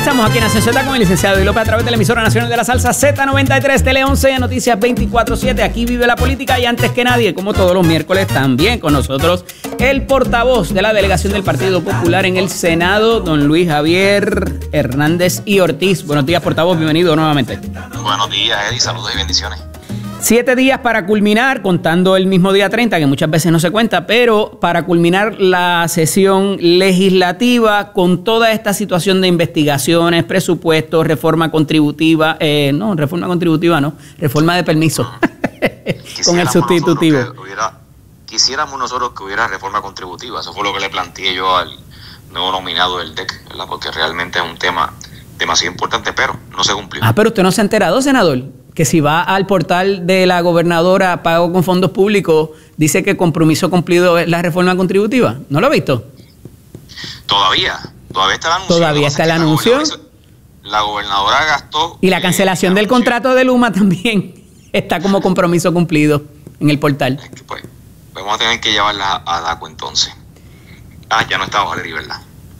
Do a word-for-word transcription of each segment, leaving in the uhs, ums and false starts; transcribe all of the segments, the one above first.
Estamos aquí en Ascensión con el licenciado Eddie López a través de la emisora nacional de la salsa Z noventa y tres, Tele once, Noticias veinticuatro siete. Aquí vive la política y antes que nadie, como todos los miércoles, también con nosotros el portavoz de la delegación del Partido Popular en el Senado, don Luis Javier Hernández y Ortiz. Buenos días, portavoz, bienvenido nuevamente. Buenos días, Eddie, saludos y bendiciones. Siete días para culminar, contando el mismo día treinta, que muchas veces no se cuenta, pero para culminar la sesión legislativa con toda esta situación de investigaciones, presupuestos, reforma contributiva, eh, no, reforma contributiva no, reforma de permiso, con el sustitutivo. Nosotros hubiera, quisiéramos nosotros que hubiera reforma contributiva, eso fue lo que le planteé yo al nuevo nominado del D E C, ¿verdad? Porque realmente es un tema demasiado importante, pero no se cumplió. Ah, pero usted no se ha enterado, senador, que si va al portal de la gobernadora Pago con Fondos Públicos, dice que compromiso cumplido es la reforma contributiva. ¿No lo ha visto? Todavía, todavía está el anuncio. Todavía está el anuncio. La gobernadora gastó... Y la cancelación eh, del contrato de Luma también está como compromiso cumplido en el portal. Es que pues, vamos a tener que llevarla a DACO entonces. Ah, ya no está Valeria, ¿verdad?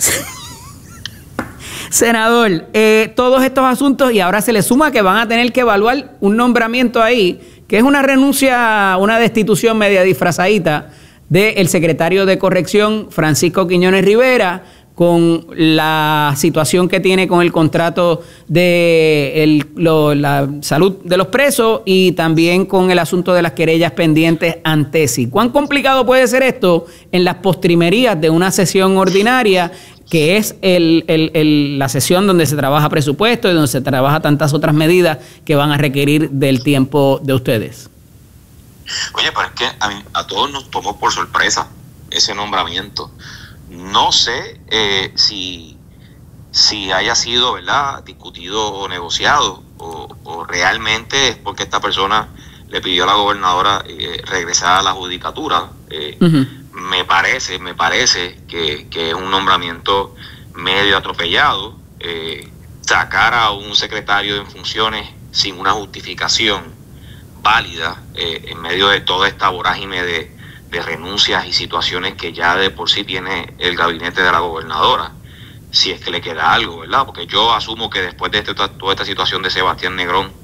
Senador, eh, todos estos asuntos, y ahora se le suma que van a tener que evaluar un nombramiento ahí, que es una renuncia, una destitución media disfrazadita del secretario de Corrección, Francisco Quiñones Rivera, con la situación que tiene con el contrato de el, lo, la salud de los presos y también con el asunto de las querellas pendientes ante sí. ¿Cuán complicado puede ser esto en las postrimerías de una sesión ordinaria, que es el, el, el, la sesión donde se trabaja presupuesto y donde se trabaja tantas otras medidas que van a requerir del tiempo de ustedes? Oye, pero es que a, mí, a todos nos tomó por sorpresa ese nombramiento. No sé eh, si, si haya sido, ¿verdad?, discutido o negociado, o, o realmente es porque esta persona le pidió a la gobernadora eh, regresar a la judicatura. Eh, uh-huh. Me parece, me parece que, que es un nombramiento medio atropellado. Eh, sacar a un secretario en funciones sin una justificación válida eh, en medio de toda esta vorágine de, de renuncias y situaciones que ya de por sí tiene el gabinete de la gobernadora, si es que le queda algo, ¿verdad? Porque yo asumo que después de este, toda esta situación de Sebastián Negrón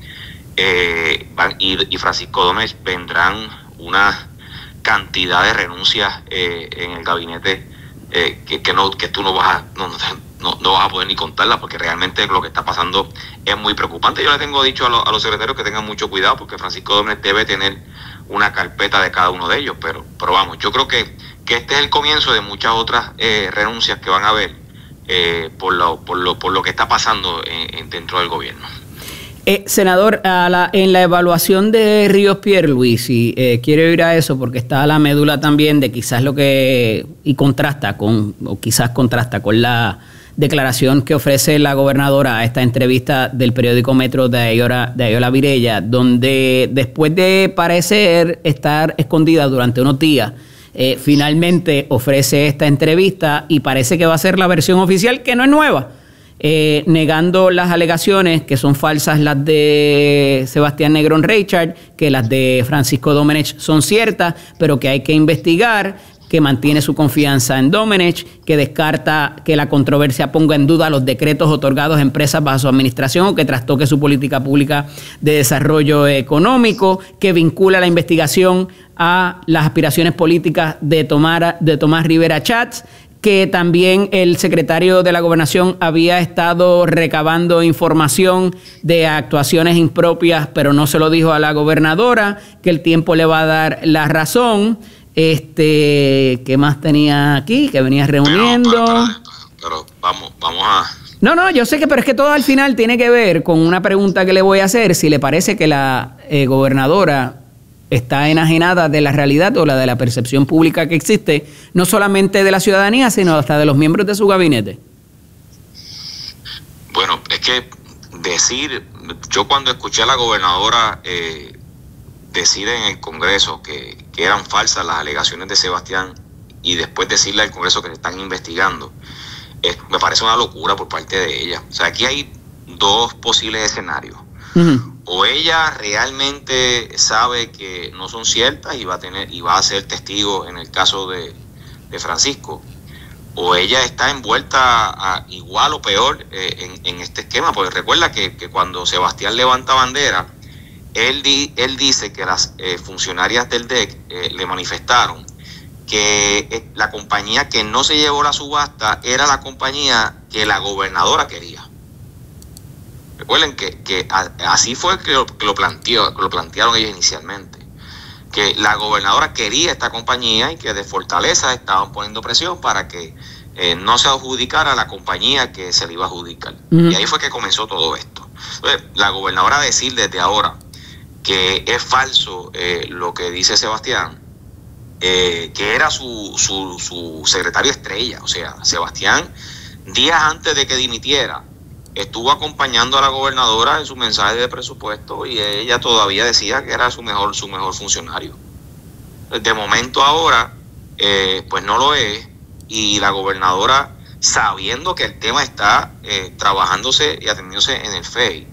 eh, van, y, y Francisco Domecq vendrán una cantidad de renuncias eh, en el gabinete eh, que, que no que tú no vas a no, no, no vas a poder ni contarla, porque realmente lo que está pasando es muy preocupante. Yo le tengo dicho a, lo, a los secretarios que tengan mucho cuidado, porque Francisco Domecq debe tener una carpeta de cada uno de ellos, pero pero vamos, yo creo que, que este es el comienzo de muchas otras eh, renuncias que van a haber eh, por lo por lo por lo que está pasando en, en dentro del gobierno. Eh, senador, a la, en la evaluación de Ríos Pierluisi, eh, quiero ir a eso porque está la médula también de quizás lo que, y contrasta con, o quizás contrasta con la declaración que ofrece la gobernadora a esta entrevista del periódico Metro de Ayola, de Ayola Virella, donde después de parecer estar escondida durante unos días, eh, finalmente ofrece esta entrevista y parece que va a ser la versión oficial, que no es nueva. Eh, negando las alegaciones que son falsas, las de Sebastián Negrón Reichard, que las de Francisco Domecq son ciertas, pero que hay que investigar, que mantiene su confianza en Domecq, que descarta que la controversia ponga en duda los decretos otorgados a empresas bajo su administración o que trastoque su política pública de desarrollo económico, que vincula la investigación a las aspiraciones políticas de, Tomar, de Tomás Rivera Chats, que también el secretario de la Gobernación había estado recabando información de actuaciones impropias, pero no se lo dijo a la gobernadora, que el tiempo le va a dar la razón. Este, ¿qué más tenía aquí? Que venía reuniendo. Pero, pero, pero, pero vamos, vamos a... No, no, yo sé que, pero es que todo al final tiene que ver con una pregunta que le voy a hacer, si le parece que la eh, gobernadora está enajenada de la realidad o la de la percepción pública que existe, no solamente de la ciudadanía, sino hasta de los miembros de su gabinete. Bueno, es que decir, yo cuando escuché a la gobernadora eh, decir en el Congreso que, que eran falsas las alegaciones de Sebastián y después decirle al Congreso que se están investigando, es, me parece una locura por parte de ella. O sea, aquí hay dos posibles escenarios. Uh-huh. O ella realmente sabe que no son ciertas y va a tener y va a ser testigo en el caso de, de Francisco, o ella está envuelta a, igual o peor eh, en, en este esquema, porque recuerda que, que cuando Sebastián levanta bandera, él, di, él dice que las eh, funcionarias del D E C eh, le manifestaron que eh, la compañía que no se llevó la subasta era la compañía que la gobernadora quería. Recuerden que, que a, así fue que lo, que lo planteó, que lo plantearon ellos inicialmente, que la gobernadora quería esta compañía y que de Fortaleza estaban poniendo presión para que eh, no se adjudicara a la compañía que se le iba a adjudicar. Uh-huh. Y ahí fue que comenzó todo esto. Entonces, la gobernadora decir desde ahora que es falso eh, lo que dice Sebastián, eh, que era su, su, su secretario estrella, o sea, Sebastián, días antes de que dimitiera, estuvo acompañando a la gobernadora en su mensaje de presupuesto y ella todavía decía que era su mejor, su mejor funcionario. De momento ahora, eh, pues no lo es, y la gobernadora, sabiendo que el tema está eh, trabajándose y atendiéndose en el F E I,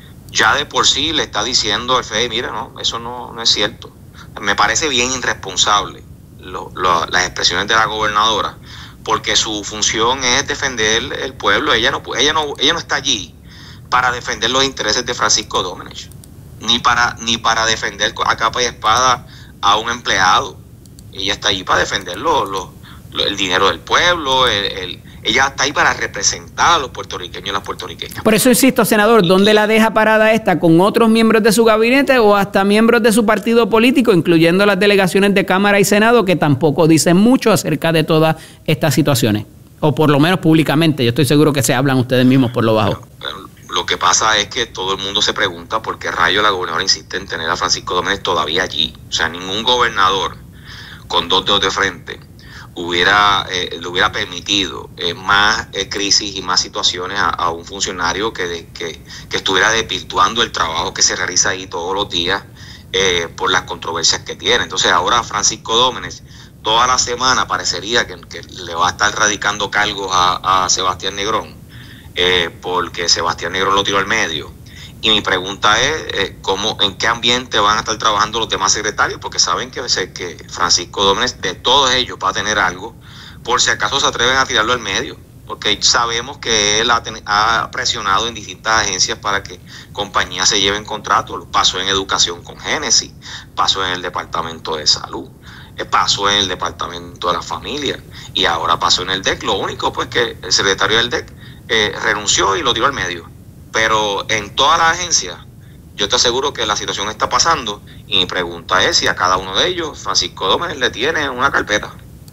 ya de por sí le está diciendo al F E I, mira, no, eso no, no es cierto. Me parece bien irresponsable lo, lo, las expresiones de la gobernadora, porque su función es defender el pueblo. Ella no, ella no, ella no está allí para defender los intereses de Francisco Domenech, ni para, ni para defender a capa y espada a un empleado. Ella está allí para defender lo, lo, lo, el dinero del pueblo. El, el, ella está ahí para representar a los puertorriqueños y las puertorriqueñas. Por eso insisto, senador, ¿dónde la deja parada esta? ¿Con otros miembros de su gabinete o hasta miembros de su partido político, incluyendo las delegaciones de Cámara y Senado, que tampoco dicen mucho acerca de todas estas situaciones? O por lo menos públicamente. Yo estoy seguro que se hablan ustedes mismos por lo bajo. Pero, pero lo que pasa es que todo el mundo se pregunta por qué rayos la gobernadora insiste en tener a Francisco Domenech todavía allí. O sea, ningún gobernador con dos dedos de frente hubiera eh, le hubiera permitido eh, más eh, crisis y más situaciones a, a un funcionario que, de, que, que estuviera desvirtuando el trabajo que se realiza ahí todos los días eh, por las controversias que tiene. Entonces ahora Francisco Domenech toda la semana parecería que, que le va a estar radicando cargos a, a Sebastián Negrón eh, porque Sebastián Negrón lo tiró al medio. Y mi pregunta es, eh, ¿cómo, ¿en qué ambiente van a estar trabajando los demás secretarios? Porque saben que, que Francisco Domenech, de todos ellos, va a tener algo, por si acaso se atreven a tirarlo al medio. Porque sabemos que él ha, ten, ha presionado en distintas agencias para que compañías se lleven contratos. Pasó en educación con Génesis, pasó en el Departamento de Salud, pasó en el Departamento de la Familia y ahora pasó en el D E C. Lo único pues que el secretario del D E C eh, renunció y lo tiró al medio. Pero en todas las agencias, yo te aseguro que la situación está pasando y mi pregunta es si a cada uno de ellos Francisco Domenech le tiene una carpeta.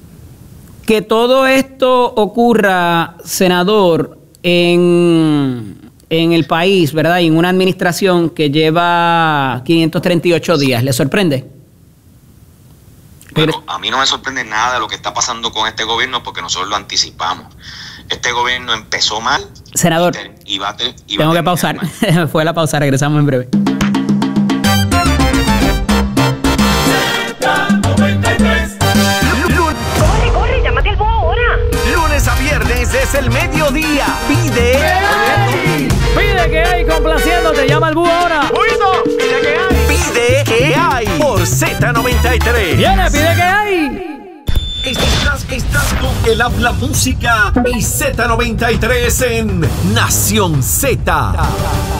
Que todo esto ocurra, senador, en, en el país, ¿verdad? Y en una administración que lleva quinientos treinta y ocho días, ¿le sorprende? Bueno, a mí no me sorprende nada de lo que está pasando con este gobierno porque nosotros lo anticipamos. Este gobierno empezó mal. Senador, y va a ter, y tengo va a que pausar. Fue la pausa, regresamos en breve. Corre, corre, llámate al búho ahora. Lunes a viernes es el mediodía. Pide. ¡Hey! Pide que hay, complaciéndote. Llama al búho ahora. ¡Oído! Pide que hay. Pide que hay por Z noventa y tres. Viene, pide que hay. Estás, estás con el Habla Música y Z noventa y tres en Nación Z.